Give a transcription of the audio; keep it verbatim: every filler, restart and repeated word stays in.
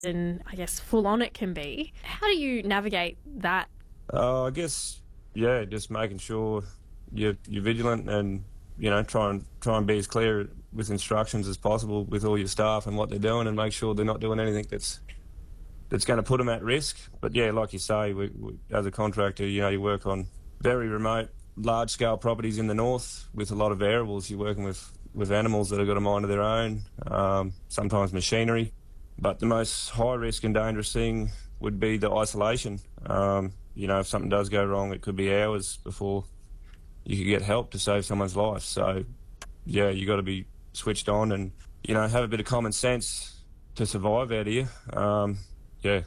and I guess full on it can be. How do you navigate that? Uh, I guess, yeah, just making sure you're, you're vigilant and, you know, try and try and be as clear with instructions as possible with all your staff and what they're doing, and make sure they're not doing anything that's that's going to put them at risk. But yeah, like you say, we, we, as a contractor, you know, you work on very remote, large-scale properties in the north with a lot of variables. You're working with, with animals that have got a mind of their own, um, sometimes machinery. But the most high-risk and dangerous thing would be the isolation. Um, you know, if something does go wrong, it could be hours before you could get help to save someone's life. So, yeah, you got to be switched on and, you know, have a bit of common sense to survive out here. Um, yeah.